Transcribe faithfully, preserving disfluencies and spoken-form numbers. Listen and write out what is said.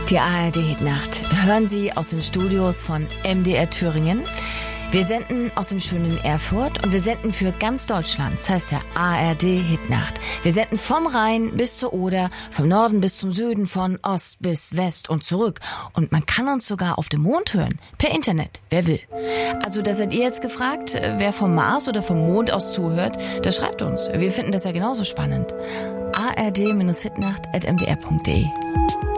Die A R D-Hitnacht hören Sie aus den Studios von M D R Thüringen. Wir senden aus dem schönen Erfurt und wir senden für ganz Deutschland. Das heißt der A R D-Hitnacht. Wir senden vom Rhein bis zur Oder, vom Norden bis zum Süden, von Ost bis West und zurück. Und man kann uns sogar auf dem Mond hören, per Internet, wer will. Also da seid ihr jetzt gefragt, wer vom Mars oder vom Mond aus zuhört, das schreibt uns. Wir finden das ja genauso spannend. A R D Hitnacht at m d r punkt d e